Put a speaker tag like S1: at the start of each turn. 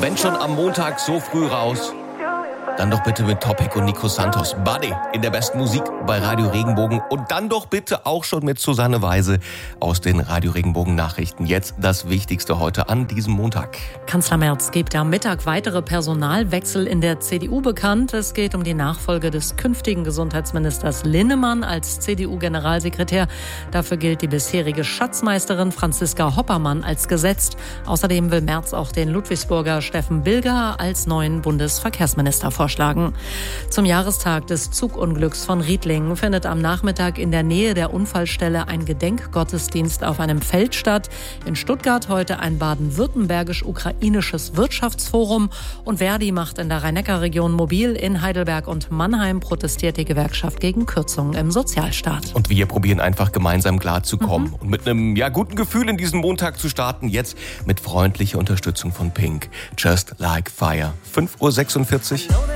S1: Wenn schon am Montag so früh raus, dann doch bitte mit Topic und Nico Santos. Buddy in der besten Musik bei Radio Regenbogen. Und dann doch bitte auch schon mit Susanne Weise aus den Radio Regenbogen Nachrichten. Jetzt das Wichtigste heute an diesem Montag.
S2: Kanzler Merz gibt am Mittag weitere Personalwechsel in der CDU bekannt. Es geht um die Nachfolge des künftigen Gesundheitsministers Linnemann als CDU-Generalsekretär. Dafür gilt die bisherige Schatzmeisterin Franziska Hoppermann als gesetzt. Außerdem will Merz auch den Ludwigsburger Steffen Bilger als neuen Bundesverkehrsminister vorschlagen. Zum Jahrestag des Zugunglücks von Riedlingen findet am Nachmittag in der Nähe der Unfallstelle ein Gedenkgottesdienst auf einem Feld statt. In Stuttgart heute ein baden-württembergisch-ukrainisches Wirtschaftsforum. Und Verdi macht in der Rhein-Neckar-Region mobil. In Heidelberg und Mannheim protestiert die Gewerkschaft gegen Kürzungen im Sozialstaat.
S1: Und wir probieren einfach gemeinsam klarzukommen und mit einem guten Gefühl in diesen Montag zu starten. Jetzt mit freundlicher Unterstützung von Pink. Just Like Fire. 5:46 Uhr.